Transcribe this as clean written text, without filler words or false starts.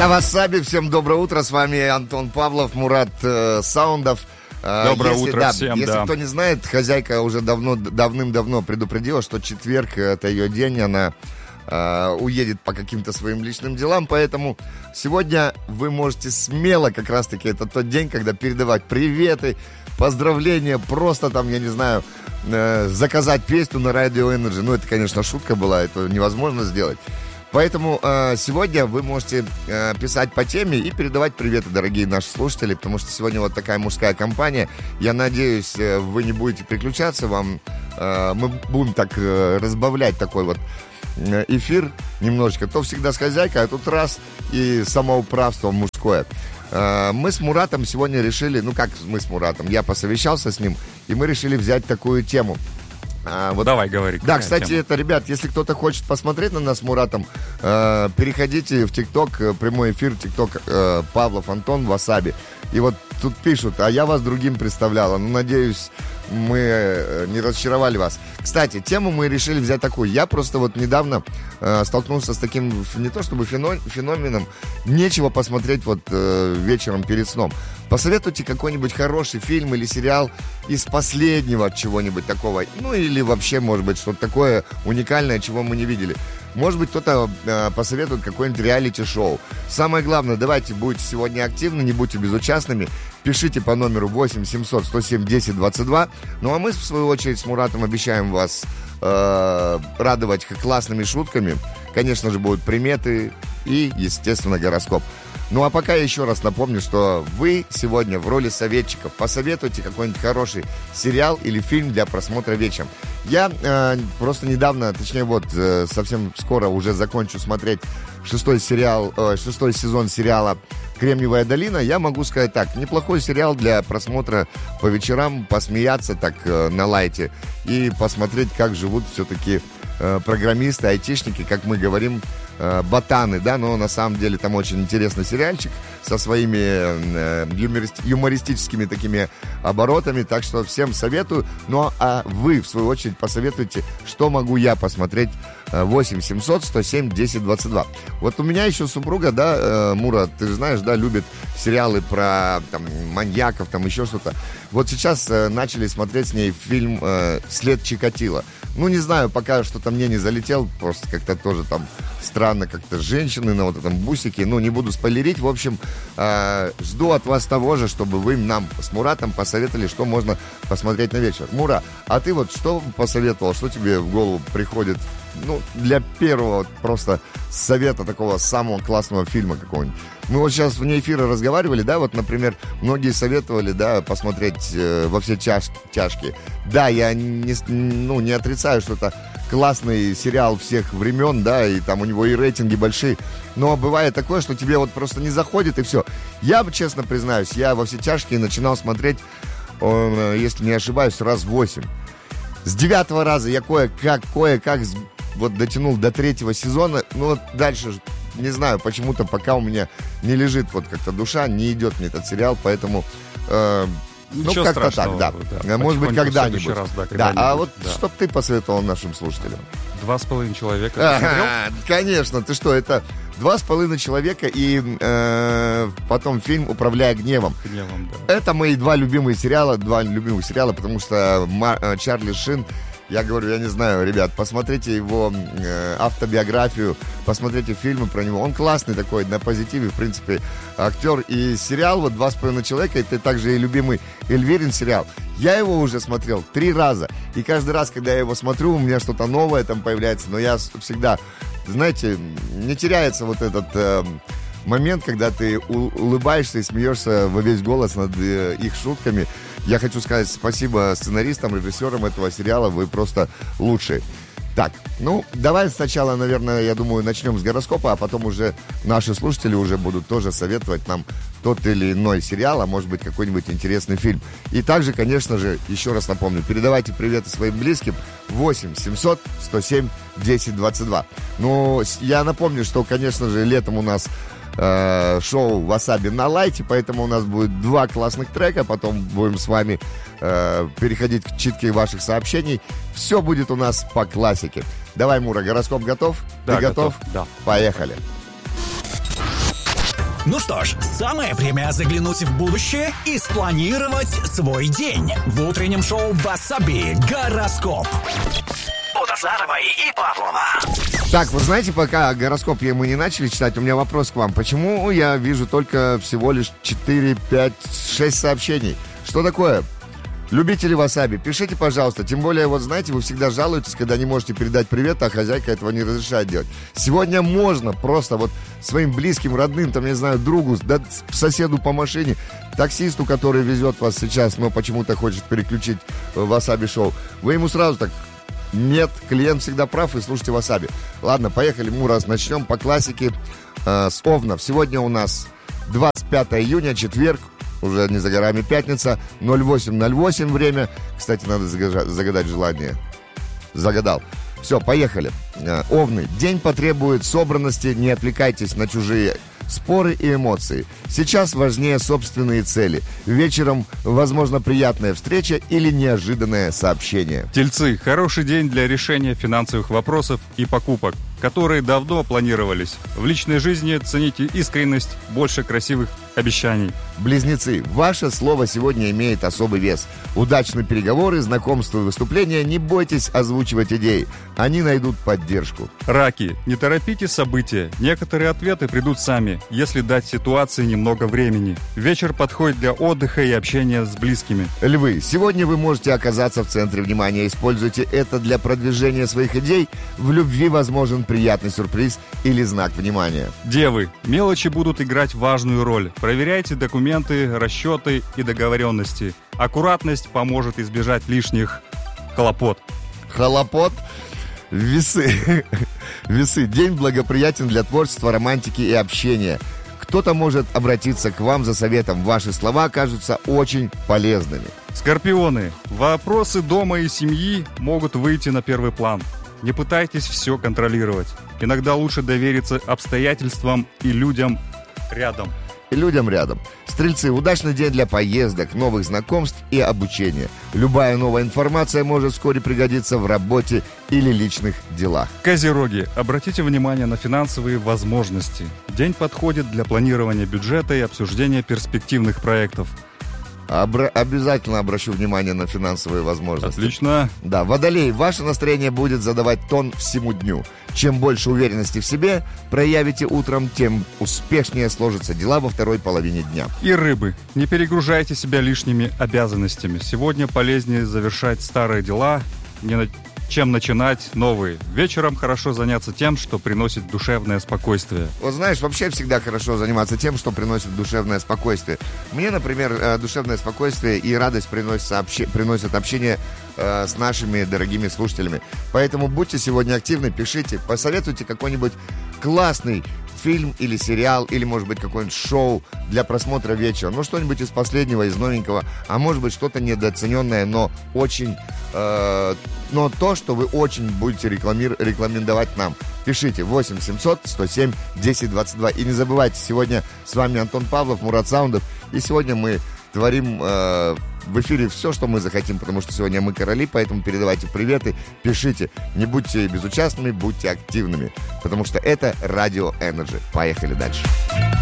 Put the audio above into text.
Это Васаби. Всем доброе утро. С вами Антон Павлов, Мурат Саундов. Доброе утро всем, Если кто не знает, хозяйка уже давным-давно предупредила, что четверг — это ее день, она уедет по каким-то своим личным делам, поэтому сегодня вы можете смело, как раз-таки, это тот день, когда передавать приветы, поздравления, просто там, я не знаю, заказать песню на Radio Energy. Ну, это, конечно, шутка была, это невозможно сделать. Поэтому сегодня вы можете писать по теме и передавать приветы, дорогие наши слушатели, потому что сегодня вот такая мужская компания. Я надеюсь, вы не будете переключаться, мы будем так разбавлять такой вот эфир немножечко. То всегда с хозяйкой, а тут раз и самоуправство мужское. Мы с Муратом сегодня решили, я посовещался с ним, и мы решили взять такую тему. Давай, говори. Да, кстати, это, ребят, если кто-то хочет посмотреть на нас с Муратом, переходите в ТикТок, прямой эфир, ТикТок Павлов Антон, Васаби. И вот тут пишут, а я вас другим представляла. Ну, надеюсь, мы не разочаровали вас. Кстати, тему мы решили взять такую. Я просто вот недавно столкнулся с таким, не то чтобы феноменом, нечего посмотреть вот вечером перед сном. Посоветуйте какой-нибудь хороший фильм или сериал из последнего чего-нибудь такого. Ну, или вообще, может быть, что-то такое уникальное, чего мы не видели. Может быть, кто-то посоветует какое-нибудь реалити-шоу. Самое главное, давайте будьте сегодня активны, не будьте безучастными. Пишите по номеру 8 700 107 10 22. Ну, а мы, в свою очередь, с Муратом обещаем вас радовать классными шутками. Конечно же, будут приметы и, естественно, гороскоп. Ну, а пока я еще раз напомню, что вы сегодня в роли советчиков. Посоветуйте какой-нибудь хороший сериал или фильм для просмотра вечером. Я просто недавно, точнее совсем скоро уже закончу смотреть шестой сезон сериала «Кремниевая долина». Я могу сказать так, неплохой сериал для просмотра по вечерам, посмеяться так на лайте и посмотреть, как живут все-таки программисты, айтишники, как мы говорим, ботаны, да, но на самом деле там очень интересный сериальчик со своими юмористическими такими оборотами, так что всем советую. Ну, а вы, в свою очередь, посоветуйте, что могу я посмотреть. 8 700 107 10 22. Вот у меня еще супруга, да, Мура, ты же знаешь, да, любит сериалы про там маньяков, там еще что-то. Вот сейчас начали смотреть с ней фильм «След Чикатило». Ну, не знаю, пока что-то мне не залетел, просто как-то тоже там странно, как-то женщины на вот этом бусике. Ну, не буду спойлерить. В общем, жду от вас того же, чтобы вы нам с Муратом посоветовали, что можно посмотреть на вечер. Мура, а ты вот что посоветовал, что тебе в голову приходит, ну, для первого просто совета такого самого классного фильма какого-нибудь? Мы вот сейчас вне эфира разговаривали, да, вот, например, многие советовали, да, посмотреть «Во все тяжкие». Да, я не отрицаю, что это классный сериал всех времен, да, и там у него и рейтинги большие, но бывает такое, что тебе вот просто не заходит, и все. Я, честно признаюсь, я «Во все тяжкие» начинал смотреть, если не ошибаюсь, раз 8. С 9-го раза я кое-как вот дотянул до 3-го сезона, ну вот дальше, не знаю, почему-то пока у меня не лежит вот как-то душа, не идет мне этот сериал, поэтому, ничего как-то страшного, так, да. Может быть, когда-нибудь. Раз, да, а вот что бы ты посоветовал нашим слушателям? 2,5 человека. Конечно, ты что, это 2,5 человека и потом фильм «Управляя гневом». Да. Это мои два любимых сериала, потому что Чарли Шин, я говорю, я не знаю, ребят, посмотрите его автобиографию, посмотрите фильмы про него. Он классный такой, на позитиве, в принципе, актер. И сериал вот «2,5 человека», это также и любимый Эльвирин сериал. Я его уже смотрел 3 раза. И каждый раз, когда я его смотрю, у меня что-то новое там появляется. Но я всегда, знаете, не теряется вот этот момент, когда ты улыбаешься и смеешься во весь голос над их шутками. Я хочу сказать спасибо сценаристам, режиссерам этого сериала, вы просто лучшие. Так, ну, давай сначала, наверное, я думаю, начнем с гороскопа, а потом уже наши слушатели уже будут тоже советовать нам тот или иной сериал, а может быть какой-нибудь интересный фильм. И также, конечно же, еще раз напомню, передавайте приветы своим близким 8 700 107 10 22. Ну, я напомню, что, конечно же, летом у нас шоу «Васаби» на лайте, поэтому у нас будет 2 классных трека, потом будем с вами переходить к читке ваших сообщений. Все будет у нас по классике. Давай, Мура, гороскоп готов? Да, ты готов? Да. Поехали. Ну что ж, самое время заглянуть в будущее и спланировать свой день. В утреннем шоу «Васаби» гороскоп. От Азаровой и Павлова. Так, вы знаете, пока гороскоп мы не начали читать, у меня вопрос к вам. Почему я вижу только всего лишь 4, 5, 6 сообщений? Что такое? Любители васаби, пишите, пожалуйста. Тем более, вот знаете, вы всегда жалуетесь, когда не можете передать привет, а хозяйка этого не разрешает делать. Сегодня можно просто вот своим близким, родным, там, я не знаю, другу, да, соседу по машине, таксисту, который везет вас сейчас, но почему-то хочет переключить васаби-шоу, вы ему сразу так: нет, клиент всегда прав, и слушайте васаби. Ладно, поехали, мы раз начнем по классике с Овнов. Сегодня у нас 25 июня, четверг. Уже не за горами пятница, 08:08 время. Кстати, надо загадать желание. Загадал. Все, поехали. Овны. День потребует собранности, не отвлекайтесь на чужие споры и эмоции. Сейчас важнее собственные цели. Вечером, возможно, приятная встреча или неожиданное сообщение. Тельцы. Хороший день для решения финансовых вопросов и покупок, которые давно планировались. В личной жизни цените искренность, больше красивых обещаний. Близнецы. Ваше слово сегодня имеет особый вес. Удачные переговоры, знакомства и выступления. Не бойтесь озвучивать идеи. Они найдут поддержку. Раки. Не торопите события. Некоторые ответы придут сами, если дать ситуации немного времени. Вечер подходит для отдыха и общения с близкими. Львы. Сегодня вы можете оказаться в центре внимания. Используйте это для продвижения своих идей. В любви возможен приятный сюрприз или знак внимания. Девы. Мелочи будут играть важную роль. Проверяйте документы, расчеты и договоренности. Аккуратность поможет избежать лишних хлопот. Хлопот. Весы. Весы. День благоприятен для творчества, романтики и общения. Кто-то может обратиться к вам за советом. Ваши слова окажутся очень полезными. Скорпионы. Вопросы дома и семьи могут выйти на первый план. Не пытайтесь все контролировать. Иногда лучше довериться обстоятельствам и людям рядом. Стрельцы. Удачный день для поездок, новых знакомств и обучения. Любая новая информация может вскоре пригодиться в работе или личных делах. Козероги. Обратите внимание на финансовые возможности. День подходит для планирования бюджета и обсуждения перспективных проектов. Обязательно обращу внимание на финансовые возможности. Отлично. Да, Водолей, ваше настроение будет задавать тон всему дню. Чем больше уверенности в себе проявите утром, тем успешнее сложатся дела во второй половине дня. И Рыбы, не перегружайте себя лишними обязанностями. Сегодня полезнее завершать старые дела, чем начинать новые. Вечером хорошо заняться тем, что приносит душевное спокойствие. Вот знаешь, вообще всегда хорошо заниматься тем, что приносит душевное спокойствие. Мне, например, душевное спокойствие и радость приносят общение с нашими дорогими слушателями. Поэтому будьте сегодня активны, пишите, посоветуйте какой-нибудь классный фильм или сериал, или, может быть, какое-нибудь шоу для просмотра вечером. Ну, что-нибудь из последнего, из новенького. А может быть, что-то недооцененное, но очень... но то, что вы очень будете рекомендовать нам. Пишите 8 700 107 10 22. И не забывайте, сегодня с вами Антон Павлов, Мурат Саундов. И сегодня мы творим в эфире все, что мы захотим, потому что сегодня мы короли, поэтому передавайте приветы, пишите. Не будьте безучастными, будьте активными, потому что это Радио Энерджи. Поехали дальше.